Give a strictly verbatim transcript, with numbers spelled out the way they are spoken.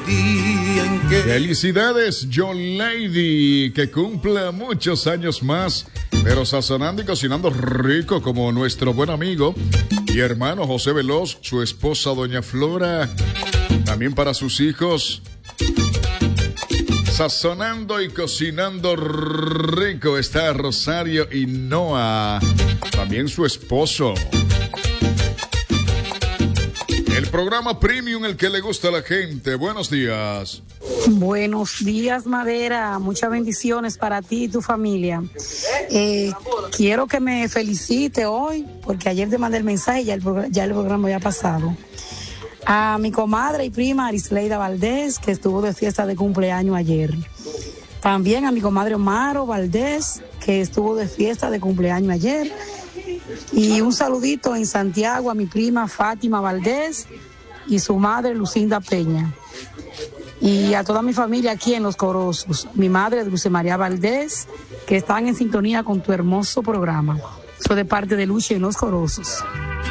día en que... Felicidades, John Lady, que cumpla muchos años más, pero sazonando y cocinando rico como nuestro buen amigo y hermano José Veloz, su esposa Doña Flora, también para sus hijos. Sazonando y cocinando rico está Rosario y Noah, también su esposo. El programa Premium, el que le gusta a la gente. Buenos días. Buenos días, Madera. Muchas bendiciones para ti y tu familia. Eh, quiero que me felicite hoy, porque ayer te mandé el mensaje y ya el, ya el programa ya ha pasado. A mi comadre y prima Arisleida Valdés, que estuvo de fiesta de cumpleaños ayer. También a mi comadre Omaro Valdés, que estuvo de fiesta de cumpleaños ayer. Y un saludito en Santiago a mi prima Fátima Valdés y su madre Lucinda Peña. Y a toda mi familia aquí en Los Corosos. Mi madre Dulce María Valdés, que están en sintonía con tu hermoso programa. Soy de parte de Lucha en Los Corosos.